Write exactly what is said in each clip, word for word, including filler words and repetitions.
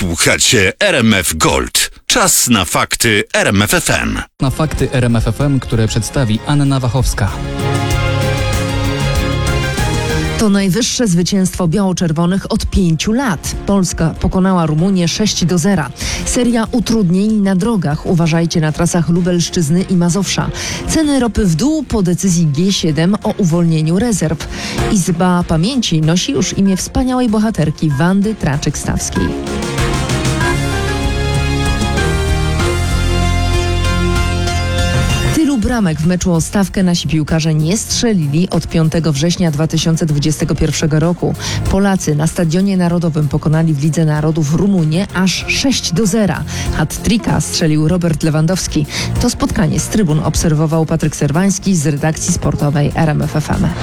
Słuchacie R M F Gold. Czas na fakty R M F F M. Na fakty R M F F M, które przedstawi Anna Wachowska. To najwyższe zwycięstwo biało-czerwonych od pięciu lat. Polska pokonała Rumunię sześć do zera. Seria utrudnień na drogach. Uważajcie na trasach Lubelszczyzny i Mazowsza. Ceny ropy w dół po decyzji G siedem o uwolnieniu rezerw. Izba Pamięci nosi już imię wspaniałej bohaterki Wandy Traczyk-Stawskiej. Bramek w meczu o stawkę nasi piłkarze nie strzelili od piątego września dwa tysiące dwudziestego pierwszego roku. Polacy na Stadionie Narodowym pokonali w Lidze Narodów Rumunię aż sześć do zera. Hat-tricka strzelił Robert Lewandowski. To spotkanie z trybun obserwował Patryk Serwański z redakcji sportowej R M F F M.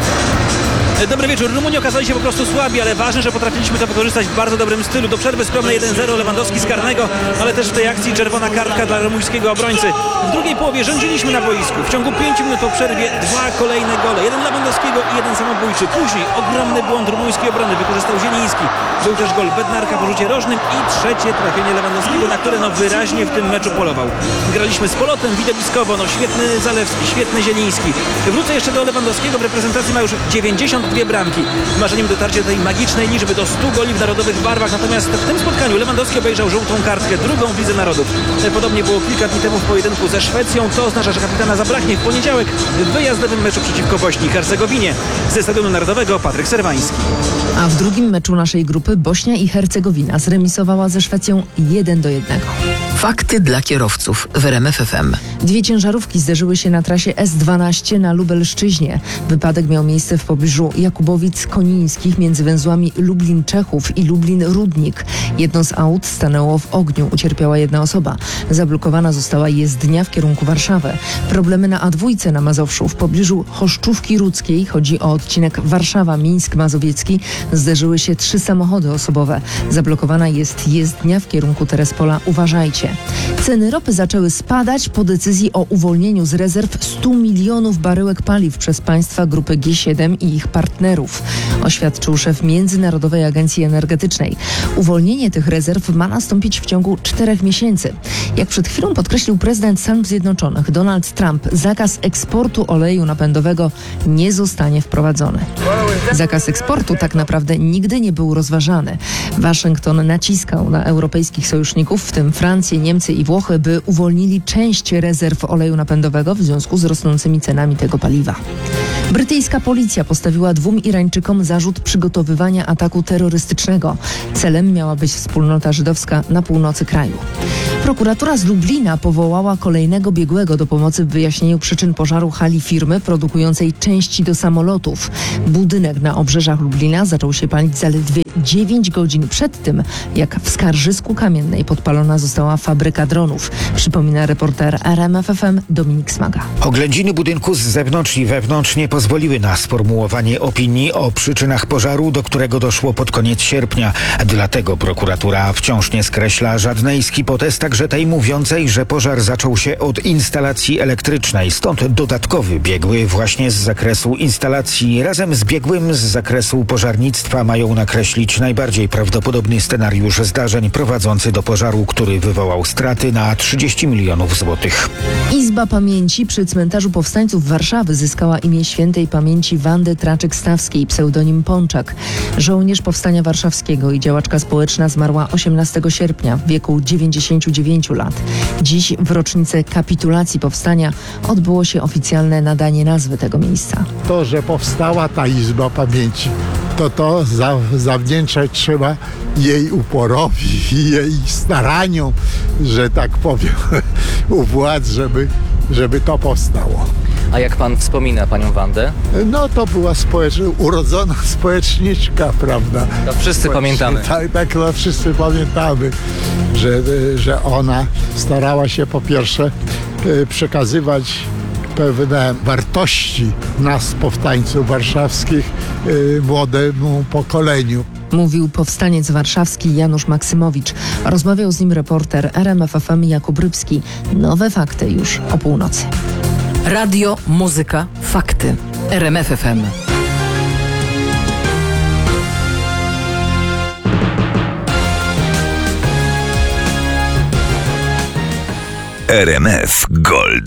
Dobry wieczór. Rumuni okazali się po prostu słabi, ale ważne, że potrafiliśmy to wykorzystać w bardzo dobrym stylu. Do przerwy skromne jeden zero, Lewandowski z karnego, ale też w tej akcji czerwona kartka dla rumuńskiego obrońcy. W drugiej połowie rządziliśmy na boisku. W ciągu pięciu minut po przerwie dwa kolejne gole. Jeden Lewandowskiego i jeden samobójczy. Później ogromny błąd rumuńskiej obrony wykorzystał Zieliński. Był też gol Bednarka po rzucie rożnym i trzecie trafienie Lewandowskiego, na które no wyraźnie w tym meczu polował. Graliśmy z polotem, widowiskowo, no świetny Zalewski, świetny Zieliński. Wrócę jeszcze do Lewandowskiego. W reprezentacji ma już dziewięćdziesiąt dwie bramki. Marzeniem dotarcie do tej magicznej liczby, do stu goli w narodowych barwach. Natomiast w tym spotkaniu Lewandowski obejrzał żółtą kartkę, drugą w Lidze Narodów. Podobnie było kilka dni temu w pojedynku ze Szwecją. To oznacza, że kapitana zabraknie w poniedziałek w wyjazdowym meczu przeciwko Bośni i Hercegowinie. Ze Stadionu Narodowego Patryk Serwański. A w drugim meczu naszej grupy Bośnia i Hercegowina zremisowała ze Szwecją jeden do jednego. Fakty dla kierowców w R M F F M. Dwie ciężarówki zderzyły się na trasie S dwanaście na Lubelszczyźnie. Wypadek miał miejsce w pobliżu Jakubowic-Konińskich między węzłami Lublin-Czechów i Lublin-Rudnik. Jedno z aut stanęło w ogniu. Ucierpiała jedna osoba. Zablokowana została jezdnia w kierunku Warszawy. Problemy na A dwa na Mazowszu w pobliżu Choszczówki Rudzkiej, chodzi o odcinek Warszawa-Mińsk Mazowiecki, zderzyły się trzy samochody osobowe. Zablokowana jest jezdnia w kierunku Terespola. Uważajcie. Ceny ropy zaczęły spadać po decyzji o uwolnieniu z rezerw stu milionów baryłek paliw przez państwa grupy G siedem i ich partnerów, oświadczył szef Międzynarodowej Agencji Energetycznej. Uwolnienie tych rezerw ma nastąpić w ciągu czterech miesięcy. Jak przed chwilą podkreślił prezydent Stanów Zjednoczonych Donald Trump, zakaz eksportu oleju napędowego nie zostanie wprowadzony. Zakaz eksportu tak naprawdę nigdy nie był rozważany. Waszyngton naciskał na europejskich sojuszników, w tym Francję, Niemcy i Włochy, by uwolnili część rezerw oleju napędowego w związku z rosnącymi cenami tego paliwa. Brytyjska policja postawiła dwóm Irańczykom zarzut przygotowywania ataku terrorystycznego. Celem miała być wspólnota żydowska na północy kraju. Prokuratura z Lublina powołała kolejnego biegłego do pomocy w wyjaśnieniu przyczyn pożaru hali firmy produkującej części do samolotów. Budynek na obrzeżach Lublina zaczął się palić zaledwie dziewięć godzin przed tym, jak w Skarżysku Kamiennej podpalona została fabryka dronów. Przypomina reporter R M F F M Dominik Smaga. Oględziny budynku z zewnątrz i wewnątrz nie pozwoliły na sformułowanie opinii o przyczynach pożaru, do którego doszło pod koniec sierpnia. Dlatego prokuratura wciąż nie skreśla żadnej z hipotez, także tej mówiącej, że pożar zaczął się od instalacji elektrycznej. Stąd dodatkowy biegły właśnie z zakresu instalacji razem z biegłym z zakresu pożarnictwa mają nakreślić najbardziej prawdopodobny scenariusz zdarzeń prowadzący do pożaru, który wywołał straty na trzydzieści milionów złotych. Izba Pamięci przy Cmentarzu Powstańców Warszawy zyskała imię świętej pamięci Wandy Traczyk-Stawskiej, pseudonim Pączak. Żołnierz Powstania Warszawskiego i działaczka społeczna zmarła osiemnastego sierpnia w wieku dziewięćdziesięciu dziewięciu lat. Dziś w rocznicę kapitulacji powstania odbyło się oficjalne nadanie nazwy tego miejsca. To, że powstała ta Izba Pamięci, to to za, zawdzięczać trzeba jej uporowi i jej staraniom, że tak powiem, u władz, żeby, żeby to powstało. A jak pan wspomina panią Wandę? No to była społecz... urodzona społeczniczka, prawda? To wszyscy Społeczni... pamiętamy. Tak, tak, no wszyscy pamiętamy, że, że ona starała się po pierwsze przekazywać pewne wartości nas, powstańców warszawskich, młodemu pokoleniu. Mówił powstaniec warszawski Janusz Maksymowicz. Rozmawiał z nim reporter R M F F M Jakub Rybski. Nowe fakty już o północy. Radio, muzyka, fakty. R M F F M. R M F Gold.